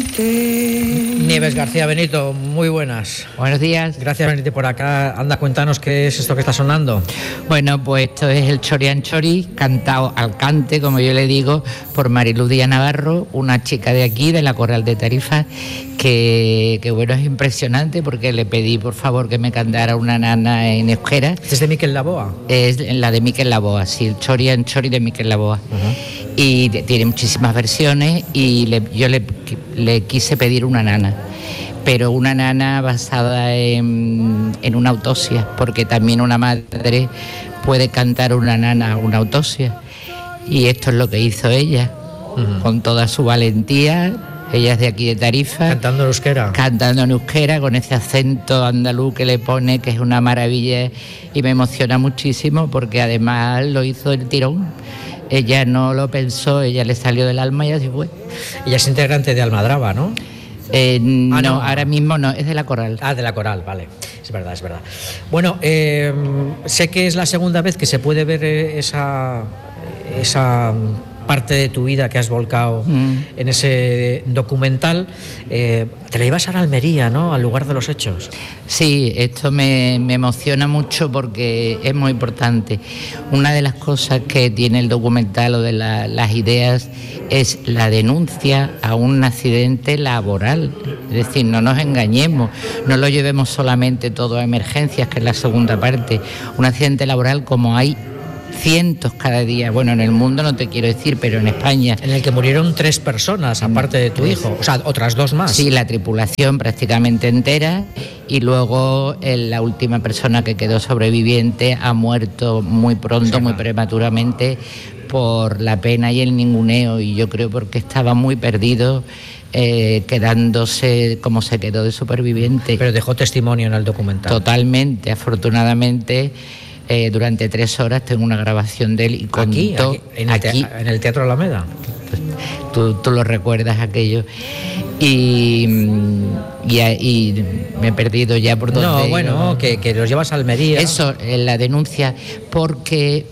Nieves García Benito, muy buenas. Buenos días. Gracias por venirte por acá. Anda, cuéntanos qué es esto que está sonando. Bueno, pues esto es el Chorian Chori, cantado al cante, como yo le digo, por Mariluz Díaz Navarro, una chica de aquí, de la Corral de Tarifa, que bueno, es impresionante porque le pedí por favor que me cantara una nana en euskera. ¿Es de Miquel Laboa? Es la de Miquel Laboa, sí, el Chorian Chori de Miquel Laboa. Y tiene muchísimas versiones y yo le quise pedir una nana, pero una nana basada en una autopsia, porque también una madre puede cantar una nana, una autopsia, y esto es lo que hizo ella, con toda su valentía. Ella es de aquí de Tarifa. Cantando en euskera. Cantando en euskera, con ese acento andaluz que le pone, que es una maravilla, y me emociona muchísimo porque además lo hizo el tirón. Ella no lo pensó, ella le salió del alma y así fue. Ella es integrante de Almadraba, ¿no? No, ahora mismo no, es de la Coral. Ah, de la Coral, vale. Es verdad, es verdad. Bueno, sé que es la segunda vez que se puede ver esa parte de tu vida que has volcado en ese documental. Te la ibas a Almería, ¿no? Al lugar de los hechos. Sí, esto me emociona mucho porque es muy importante. Una de las cosas que tiene el documental o de las ideas es la denuncia a un accidente laboral. Es decir, no nos engañemos, no lo llevemos solamente todo a emergencias, que es la segunda parte. Un accidente laboral como hay cientos cada día, bueno, en el mundo no te quiero decir, pero en España. En el que murieron 3 personas, aparte de tu hijo, o sea, otras 2 más. Sí, la tripulación prácticamente entera, y luego la última persona que quedó sobreviviente ha muerto muy pronto, muy prematuramente, por la pena y el ninguneo, y yo creo porque estaba muy perdido, quedándose como se quedó de superviviente. Pero dejó testimonio en el documental. Totalmente, afortunadamente. Durante 3 horas tengo una grabación de él y contó en el Teatro Alameda. Tú lo recuerdas aquello. Y me he perdido ya por donde. No, bueno, que los llevas a Almería. Eso, la denuncia, porque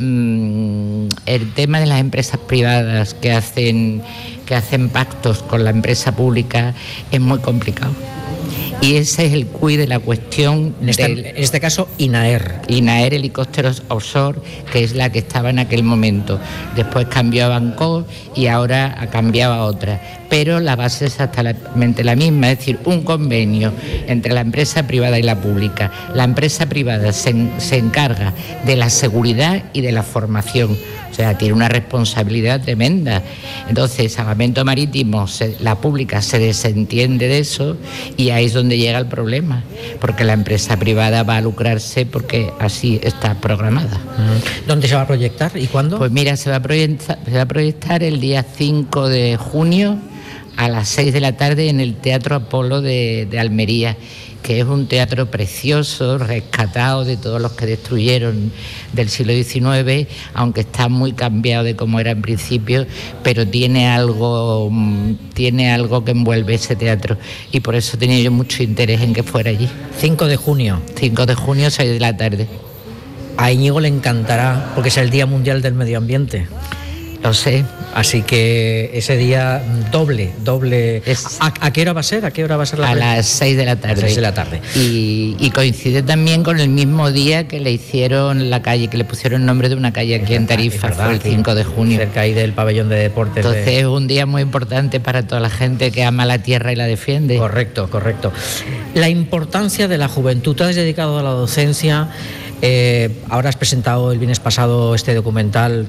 el tema de las empresas privadas que hacen pactos con la empresa pública es muy complicado. Y ese es el quid de la cuestión. En este caso, INAER, Helicópteros Offshore, que es la que estaba en aquel momento. Después cambió a Banco y ahora ha cambiado a otra. Pero la base es exactamente la misma, es decir, un convenio entre la empresa privada y la pública. La empresa privada se encarga de la seguridad y de la formación. O sea, tiene una responsabilidad tremenda. Entonces, Salvamento Marítimo, la pública se desentiende de eso y ahí es donde llega el problema, porque la empresa privada va a lucrarse porque así está programada. ¿Dónde se va a proyectar y cuándo? Pues mira, se va a proyectar el día 5 de junio a las 6 de la tarde en el Teatro Apolo de Almería, que es un teatro precioso, rescatado de todos los que destruyeron del siglo XIX, aunque está muy cambiado de como era en principio, pero tiene algo que envuelve ese teatro, y por eso tenía yo mucho interés en que fuera allí. 5 de junio. 5 de junio, 6 de la tarde. A Íñigo le encantará, porque es el Día Mundial del Medio Ambiente. Lo sé. Así que ese día doble. ¿A qué hora va a ser? A las 6 de la tarde. 6 de la tarde. Y coincide también con el mismo día que le hicieron la calle, que le pusieron el nombre de una calle aquí en Tarifa, fue el 5 de junio. Cerca ahí del pabellón de deportes. Entonces es un día muy importante para toda la gente que ama la tierra y la defiende. Correcto. La importancia de la juventud. Te has dedicado a la docencia. Ahora has presentado el viernes pasado este documental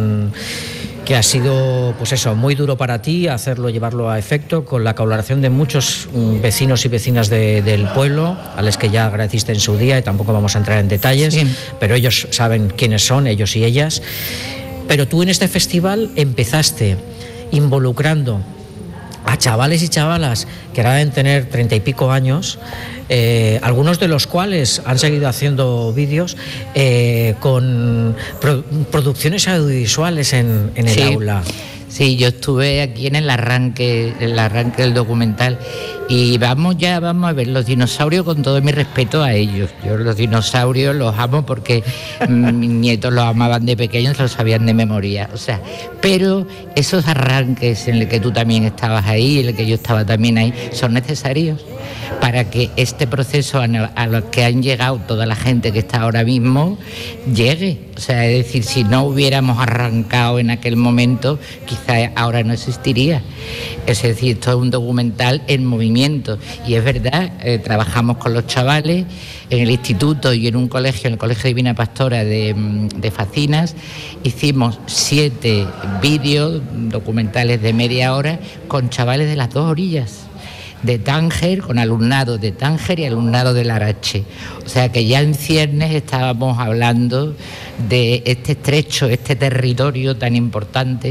que ha sido, pues eso, muy duro para ti llevarlo a efecto, con la colaboración de muchos vecinos y vecinas del pueblo, a los que ya agradeciste en su día, y tampoco vamos a entrar en detalles, sí, pero ellos saben quiénes son, ellos y ellas. Pero tú en este festival empezaste involucrando a chavales y chavalas que ahora deben tener 30 y pico años, algunos de los cuales han seguido haciendo vídeos con producciones audiovisuales en el aula. Sí, yo estuve aquí en el arranque del documental y vamos a ver los dinosaurios con todo mi respeto a ellos. Yo los dinosaurios los amo porque mis nietos los amaban de pequeños, los sabían de memoria. O sea, pero esos arranques en el que tú también estabas ahí, en el que yo estaba también ahí, son necesarios para que este proceso a lo que han llegado toda la gente que está ahora mismo llegue. O sea, es decir, si no hubiéramos arrancado en aquel momento, quizá ahora no existiría. Es decir, esto es un documental en movimiento y es verdad, trabajamos con los chavales en el instituto y en un colegio, en el Colegio Divina Pastora de Facinas, hicimos 7 vídeos documentales de media hora con chavales de las 2 orillas, de Tánger, con alumnado de Tánger y alumnado de Larache. O sea que ya en ciernes estábamos hablando de este estrecho, este territorio tan importante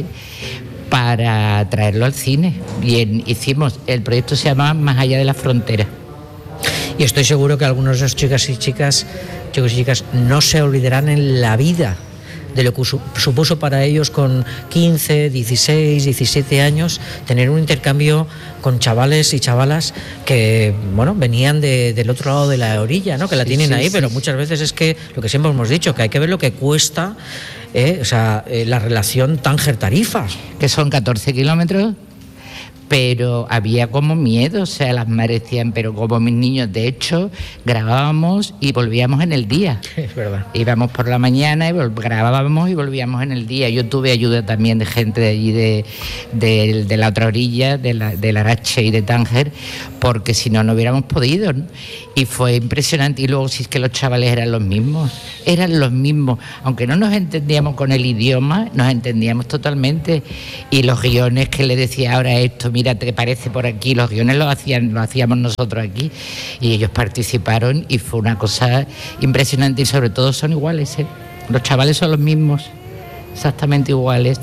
para traerlo al cine. Bien, hicimos, el proyecto se llama Más allá de la frontera. Y estoy seguro que algunos de esos chicos y chicas no se olvidarán en la vida de lo que supuso para ellos con 15, 16, 17 años tener un intercambio con chavales y chavalas que, bueno, venían del otro lado de la orilla, ¿no? Que la tienen ahí, pero muchas veces es que lo que siempre hemos dicho, que hay que ver lo que cuesta, la relación Tánger-Tarifa. Que son 14 kilómetros. Pero había como miedo, o sea, las madres decían, pero como mis niños, de hecho, grabábamos y volvíamos en el día. Es verdad. Íbamos por la mañana y grabábamos y volvíamos en el día. Yo tuve ayuda también de gente de allí, de la otra orilla, de Larache y de Tánger, porque si no, no hubiéramos podido, ¿no? Y fue impresionante. Y luego, si es que los chavales eran los mismos, aunque no nos entendíamos con el idioma, nos entendíamos totalmente. Y los guiones que le decía ahora esto, mira, te parece por aquí, los guiones los hacíamos nosotros aquí y ellos participaron y fue una cosa impresionante y sobre todo son iguales, ¿eh? Los chavales son los mismos, exactamente iguales.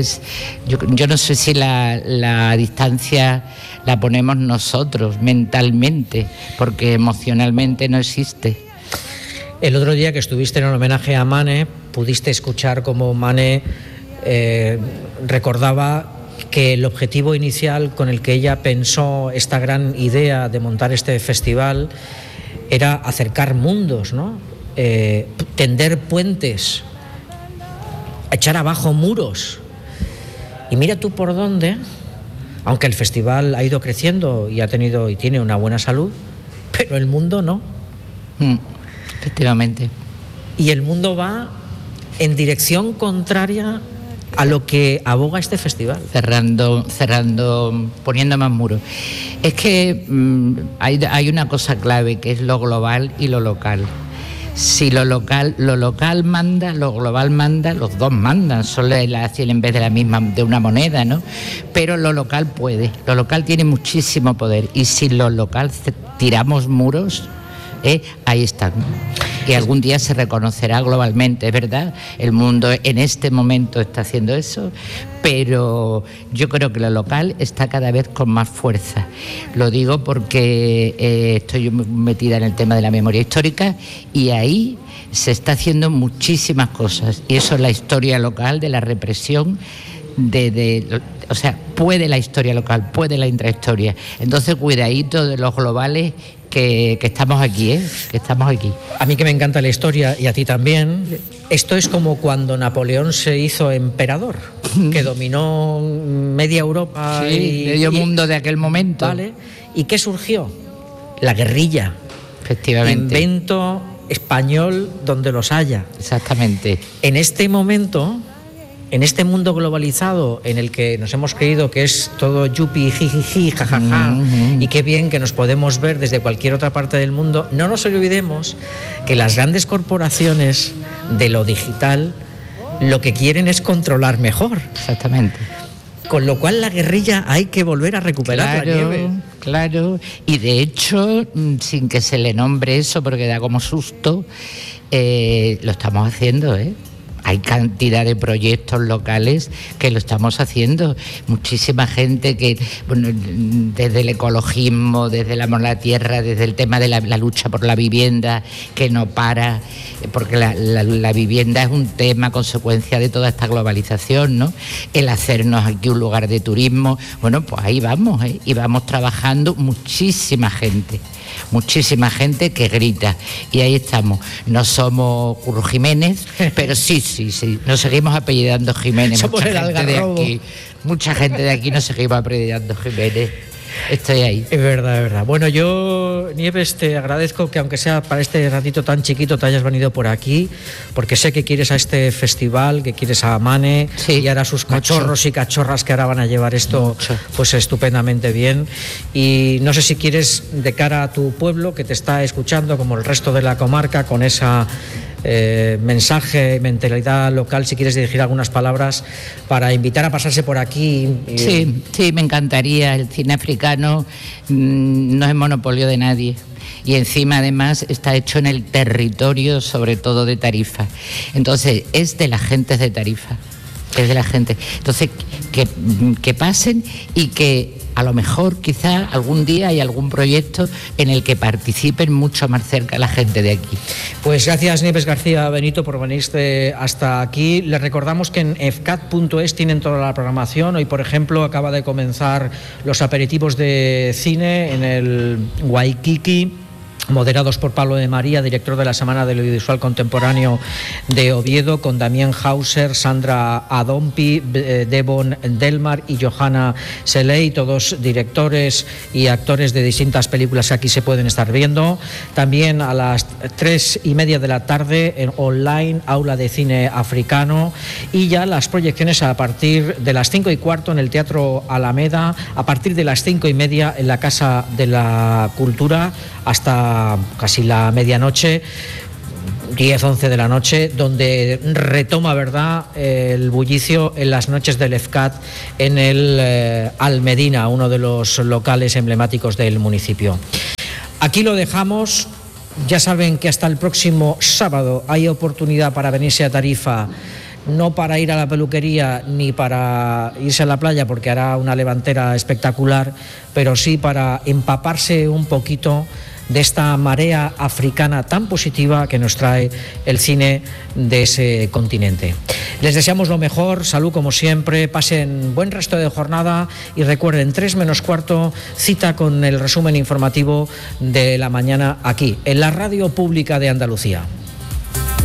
Yo no sé si la distancia la ponemos nosotros mentalmente, porque emocionalmente no existe. El otro día que estuviste en el homenaje a Mane, pudiste escuchar cómo Mane recordaba que el objetivo inicial con el que ella pensó esta gran idea de montar este festival era acercar mundos, ¿no? Tender puentes, echar abajo muros. Y mira tú por dónde, aunque el festival ha ido creciendo y tiene una buena salud, pero el mundo no. Efectivamente. Y el mundo va en dirección contraria a lo que aboga este festival. Cerrando, poniendo más muros. Es que hay una cosa clave, que es lo global y lo local. Si lo local manda, lo global manda, los dos mandan, son en vez de una moneda, ¿no? Pero lo local puede, lo local tiene muchísimo poder, y si lo local tiramos muros, ahí están. Y algún día se reconocerá globalmente, es verdad, el mundo en este momento está haciendo eso, pero yo creo que lo local está cada vez con más fuerza. Lo digo porque estoy metida en el tema de la memoria histórica y ahí se está haciendo muchísimas cosas, y eso es la historia local de la represión, o sea, puede la historia local, puede la intrahistoria. Entonces, cuidadito de los globales, que estamos aquí, que estamos aquí. A mí que me encanta la historia y a ti también, esto es como cuando Napoleón se hizo emperador, que dominó media Europa, medio mundo de aquel momento. ¿Vale? ¿Y qué surgió? La guerrilla. Efectivamente. Invento español donde los haya. Exactamente. En este momento, en este mundo globalizado en el que nos hemos creído que es todo yupi, jijiji, jajaja, y qué bien que nos podemos ver desde cualquier otra parte del mundo, no nos olvidemos que las grandes corporaciones de lo digital lo que quieren es controlar mejor. Exactamente. Con lo cual la guerrilla hay que volver a recuperar la nieve. Claro, y de hecho, sin que se le nombre eso porque da como susto, lo estamos haciendo, hay cantidad de proyectos locales que lo estamos haciendo. Muchísima gente que, bueno, desde el ecologismo, desde el amor a la tierra, desde el tema de la lucha por la vivienda, que no para, porque la vivienda es un tema consecuencia de toda esta globalización, ¿no? El hacernos aquí un lugar de turismo, bueno, pues ahí vamos, y vamos trabajando muchísima gente que grita, y ahí estamos. No somos Curro Jiménez, pero sí, nos seguimos apellidando Jiménez. Mucha gente de aquí nos seguimos apellidando Jiménez. Estoy ahí. Es verdad. Bueno, yo, Nieves, te agradezco que aunque sea para este ratito tan chiquito te hayas venido por aquí, porque sé que quieres a este festival, que quieres a Mane, sí, y ahora sus cachorros y cachorras que ahora van a llevar esto pues estupendamente bien. Y no sé si quieres, de cara a tu pueblo que te está escuchando, como el resto de la comarca, con esa mensaje, mentalidad local, si quieres dirigir algunas palabras para invitar a pasarse por aquí. Sí, me encantaría. El cine africano no es monopolio de nadie. Y encima, además, está hecho en el territorio, sobre todo de Tarifa. Entonces, es de la gente de Tarifa. Es de la gente. Entonces, que pasen, y que a lo mejor quizá algún día hay algún proyecto en el que participen mucho más cerca la gente de aquí. Pues gracias, Nieves García Benito, por venirte hasta aquí. Les recordamos que en efcat.es tienen toda la programación. Hoy, por ejemplo, acaba de comenzar los aperitivos de cine en el Waikiki, moderados por Pablo de María, director de la Semana del Audiovisual Contemporáneo de Oviedo, con Damián Hauser, Sandra Adompi, Devon Delmar y Johanna Seley, todos directores y actores de distintas películas que aquí se pueden estar viendo. También a las 3:30 de la tarde en online, Aula de Cine Africano, y ya las proyecciones a partir de las 5:15 en el Teatro Alameda, a partir de las 5:30 en la Casa de la Cultura, hasta casi la medianoche, 10-11 de la noche, donde retoma, ¿verdad?, el bullicio en las noches del EFCAT en el Almedina, uno de los locales emblemáticos del municipio. Aquí lo dejamos. Ya saben que hasta el próximo sábado hay oportunidad para venirse a Tarifa, no para ir a la peluquería ni para irse a la playa, porque hará una levantera espectacular, pero sí para empaparse un poquito de esta marea africana tan positiva que nos trae el cine de ese continente. Les deseamos lo mejor, salud como siempre, pasen buen resto de jornada y recuerden, 3:15, cita con el resumen informativo de la mañana aquí, en la Radio Pública de Andalucía.